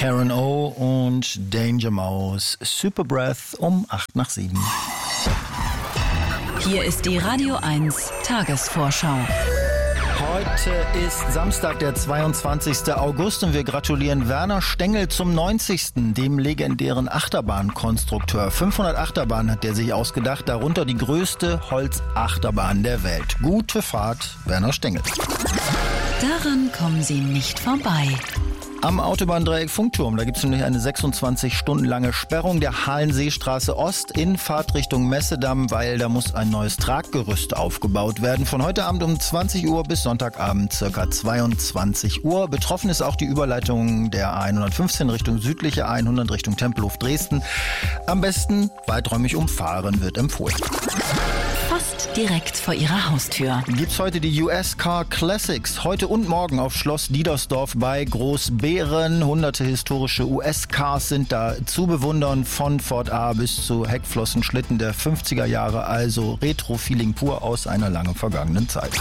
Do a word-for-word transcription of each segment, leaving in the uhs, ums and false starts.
Karen O und Danger Mouse, Super Breath um acht nach sieben. Hier ist die Radio eins Tagesvorschau. Heute ist Samstag, der zweiundzwanzigsten August und wir gratulieren Werner Stengel zum neunzigsten, dem legendären Achterbahnkonstrukteur. fünfhundert Achterbahnen hat der sich ausgedacht, darunter die größte Holzachterbahn der Welt. Gute Fahrt, Werner Stengel. Daran kommen Sie nicht vorbei. Am Autobahndreieck Funkturm, da gibt es nämlich eine sechsundzwanzig Stunden lange Sperrung der Halenseestraße Ost in Fahrtrichtung Messedamm, weil da muss ein neues Traggerüst aufgebaut werden. Von heute Abend um zwanzig Uhr bis Sonntagabend circa zweiundzwanzig Uhr. Betroffen ist auch die Überleitung der A hundertfünfzehn Richtung südliche A hundert Richtung Tempelhof Dresden. Am besten weiträumig umfahren wird empfohlen. Fast direkt vor Ihrer Haustür Gibt's heute die U S Car Classics. Heute und morgen auf Schloss Diedersdorf bei Großbeeren. Hunderte historische U S-Cars sind da zu bewundern, von Ford A bis zu Heckflossenschlitten der fünfziger Jahre. Also Retro-Feeling pur aus einer lange vergangenen Zeit.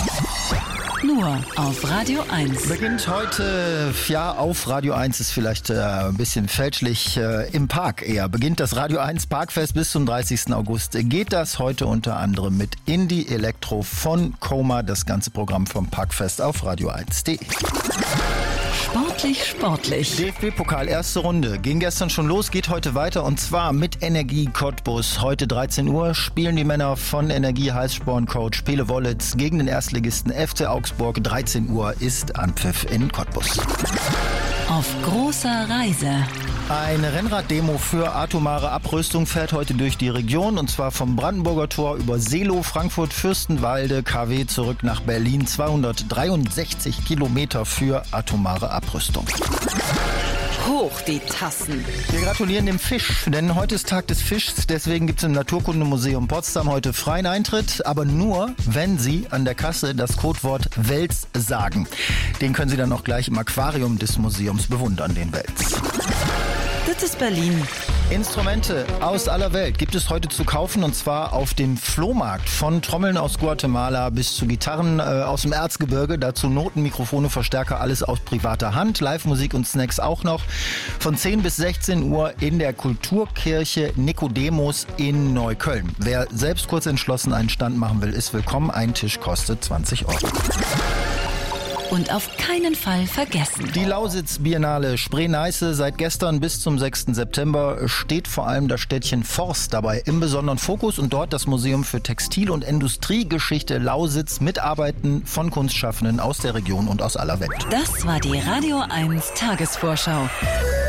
nur auf Radio eins. Beginnt heute, ja, auf Radio eins ist vielleicht äh, ein bisschen fälschlich, äh, im Park eher. Beginnt das Radio eins Parkfest bis zum dreißigsten August. Geht das heute unter anderem mit Indie Elektro von Coma, das ganze Programm vom Parkfest auf radio eins punkt de. Sportlich, sportlich. D F B-Pokal, erste Runde. Ging gestern schon los, geht heute weiter und zwar mit Energie Cottbus. Heute dreizehn Uhr spielen die Männer von Energie Heißsporn-Coach Pele Wollitz gegen den Erstligisten F C Augsburg. dreizehn Uhr ist Anpfiff in Cottbus. Auf großer Reise. Eine Rennraddemo für atomare Abrüstung fährt heute durch die Region und zwar vom Brandenburger Tor über Seelow, Frankfurt, Fürstenwalde, K W zurück nach Berlin. zweihundertdreiundsechzig Kilometer für atomare Abrüstung. Hoch die Tassen. Wir gratulieren dem Fisch, denn heute ist Tag des Fischs. Deswegen gibt es im Naturkundemuseum Potsdam heute freien Eintritt, aber nur, wenn Sie an der Kasse das Codewort Wels sagen. Den können Sie dann auch gleich im Aquarium des Museums bewundern, den Wels. Das ist Berlin. Instrumente aus aller Welt gibt es heute zu kaufen und zwar auf dem Flohmarkt. Von Trommeln aus Guatemala bis zu Gitarren äh, aus dem Erzgebirge, dazu Noten, Mikrofone, Verstärker, alles aus privater Hand. Live-Musik und Snacks auch noch. Von zehn bis sechzehn Uhr in der Kulturkirche Nikodemus in Neukölln. Wer selbst kurz entschlossen einen Stand machen will, ist willkommen. Ein Tisch kostet zwanzig Euro. Und auf keinen Fall vergessen. Die Lausitz-Biennale Spree-Neiße seit gestern bis zum sechsten September steht vor allem das Städtchen Forst dabei im besonderen Fokus und dort das Museum für Textil- und Industriegeschichte Lausitz mit Arbeiten von Kunstschaffenden aus der Region und aus aller Welt. Das war die Radio eins Tagesvorschau.